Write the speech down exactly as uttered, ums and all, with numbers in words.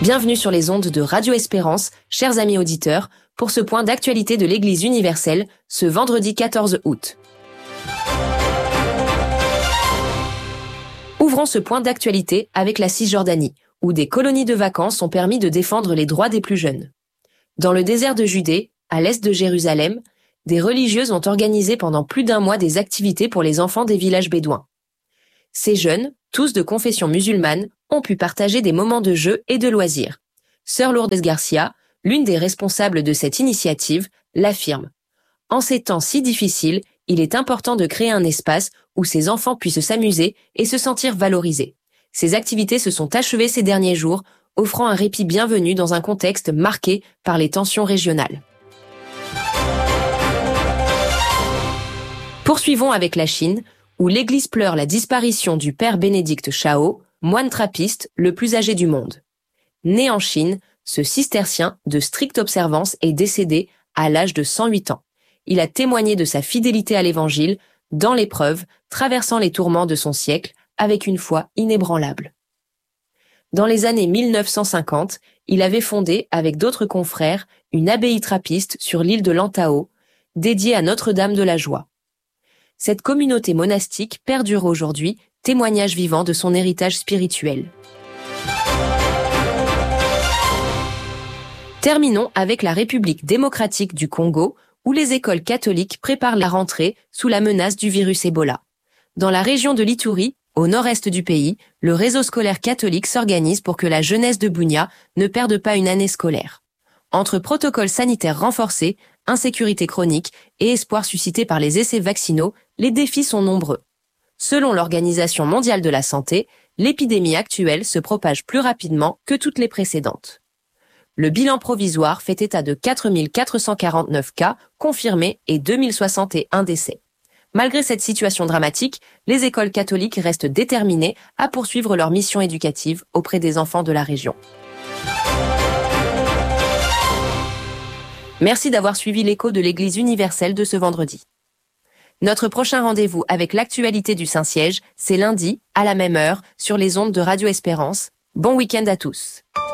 Bienvenue sur les ondes de Radio Espérance, chers amis auditeurs, pour ce point d'actualité de l'Église universelle, ce vendredi quatorze août. Ouvrons ce point d'actualité avec la Cisjordanie, où des colonies de vacances ont permis de défendre les droits des plus jeunes. Dans le désert de Judée, à l'est de Jérusalem, des religieuses ont organisé pendant plus d'un mois des activités pour les enfants des villages bédouins. Ces jeunes, tous de confession musulmane, ont pu partager des moments de jeu et de loisirs. Sœur Lourdes Garcia, l'une des responsables de cette initiative, l'affirme. En ces temps si difficiles, il est important de créer un espace où ces enfants puissent s'amuser et se sentir valorisés. Ces activités se sont achevées ces derniers jours, offrant un répit bienvenu dans un contexte marqué par les tensions régionales. Poursuivons avec la Chine, où l'Église pleure la disparition du père Bénédicte Chao, moine trappiste le plus âgé du monde. Né en Chine, ce cistercien de stricte observance est décédé à l'âge de cent huit ans. Il a témoigné de sa fidélité à l'Évangile, dans l'épreuve, traversant les tourments de son siècle, avec une foi inébranlable. Dans les années mille neuf cent cinquante, il avait fondé, avec d'autres confrères, une abbaye trappiste sur l'île de Lantau, dédiée à Notre-Dame de la Joie. Cette communauté monastique perdure aujourd'hui, témoignage vivant de son héritage spirituel. Terminons avec la République démocratique du Congo, où les écoles catholiques préparent la rentrée sous la menace du virus Ebola. Dans la région de l'Ituri, au nord-est du pays, le réseau scolaire catholique s'organise pour que la jeunesse de Bunia ne perde pas une année scolaire. Entre protocoles sanitaires renforcés, insécurité chronique et espoir suscité par les essais vaccinaux, les défis sont nombreux. Selon l'Organisation mondiale de la santé, l'épidémie actuelle se propage plus rapidement que toutes les précédentes. Le bilan provisoire fait état de quatre mille quatre cent quarante-neuf cas confirmés et deux mille soixante et un décès. Malgré cette situation dramatique, les écoles catholiques restent déterminées à poursuivre leur mission éducative auprès des enfants de la région. Merci d'avoir suivi l'écho de l'Église universelle de ce vendredi. Notre prochain rendez-vous avec l'actualité du Saint-Siège, c'est lundi, à la même heure, sur les ondes de Radio Espérance. Bon week-end à tous.